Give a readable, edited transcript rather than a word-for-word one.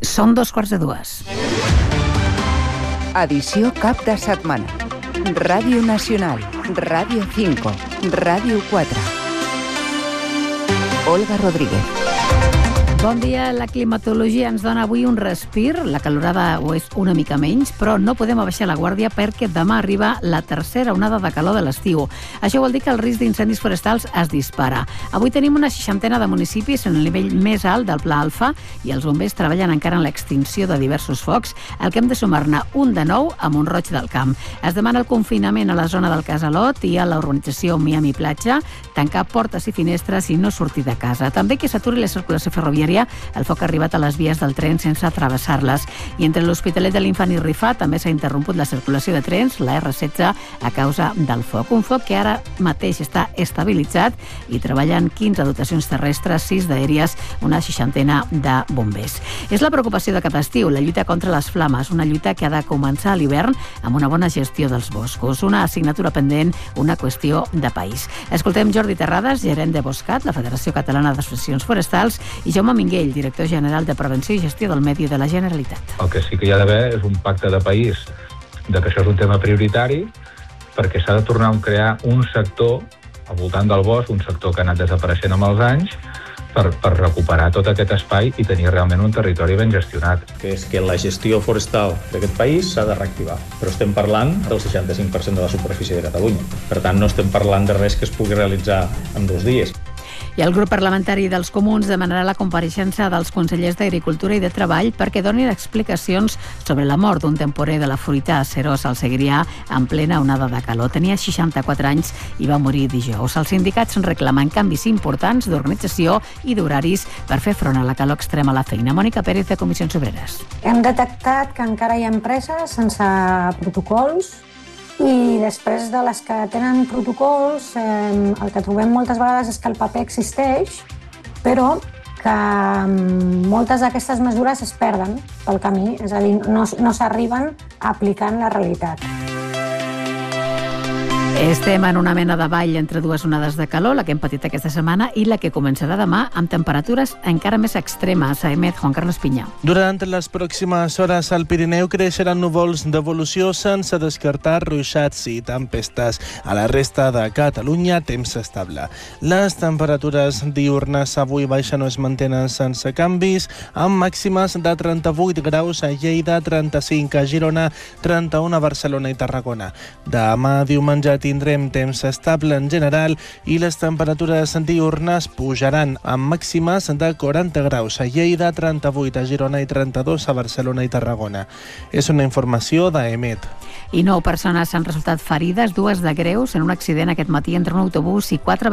Són 2:15. Edició cap de setmana. Ràdio Nacional, Ràdio 5, Ràdio 4. Olga Rodríguez. Bon dia. La climatologia ens dona avui un respir. La calorada ho és una mica menys, però no podem abaixar la guàrdia perquè demà arriba la tercera onada de calor de l'estiu. Això vol dir que el risc d'incendis forestals es dispara. Avui tenim una 60 de municipis en el nivell més alt del Pla Alfa i els bombers treballen encara en l'extinció de diversos focs, al que hem de sumar-ne un de nou a Mont-roig del Camp. Es demana el confinament a la zona del Casalot i a la urbanització Miami Platja, tancar portes i finestres i no sortir de casa. També que s'aturi la circulació ferroviària. El foc ha arribat a les vies del tren sense travessar-les. I entre l'Hospitalet de l'Infant i Rifà també s'ha interromput la circulació de trens, la R16, a causa del foc. Un foc que ara mateix està estabilitzat i treballen 15 dotacions terrestres, 6 d'aèries, una 60 de bombers. És la preocupació de cada estiu, la lluita contra les flames, una lluita que ha de començar a l'hivern amb una bona gestió dels boscos, una assignatura pendent, una qüestió de país. Escoltem Jordi Terrades, gerent de Boscat, la Federació Catalana d'Associacions Forestals, i Jaume Minguell, director general de Prevenció i Gestió del Medi de la Generalitat. El que sí que hi ha d'haver és un pacte de país de que això és un tema prioritari, perquè s'ha de tornar a crear un sector al voltant del bosc, un sector que ha anat desapareixent amb els anys, per recuperar tot aquest espai i tenir realment un territori ben gestionat. Que és que la gestió forestal d'aquest país s'ha de reactivar, però estem parlant del 65% de la superfície de Catalunya. Per tant, no estem parlant de res que es pugui realitzar en 2 dies. I el grup parlamentari dels Comuns demanarà la compareixença dels consellers d'Agricultura i de Treball perquè donin explicacions sobre la mort d'un temporer de la fruita a Seròs, al Segrià, en plena onada de calor. Tenia 64 anys i va morir dijous. Els sindicats reclamen canvis importants d'organització i d'horaris per fer front a la calor extrema a la feina. Mònica Pérez, de Comissions Obreres. Hem detectat que encara hi ha empreses sense protocols i després de les que tenen protocols, el que trobem moltes vegades és que el paper existeix, però que moltes d'aquestes mesures es perden pel camí, és a dir, no s'arriben a aplicar en la realitat. Estem en una mena de ball entre dues onades de calor, la que hem patit aquesta setmana i la que començarà demà, amb temperatures encara més extremes. A emet Juan Carlos Piña. Durant les pròximes hores al Pirineu creixeran núvols d'evolució sense descartar ruixats i tempestes. A la resta de Catalunya, temps estable. Les temperatures diurnes avui baixen o es mantenen sense canvis, amb màximes de 38 graus a Lleida, 35 a Girona, 31 a Barcelona i Tarragona. Demà diumenge tindrem temps estable en general i les temperatures diurnes pujaran amb màximes de 40 graus a Lleida, 38 a Girona i 32 a Barcelona i Tarragona. És una informació d'EMET. I 9 persones han resultat ferides, 2 de greus, en un accident aquest matí entre un autobús i 4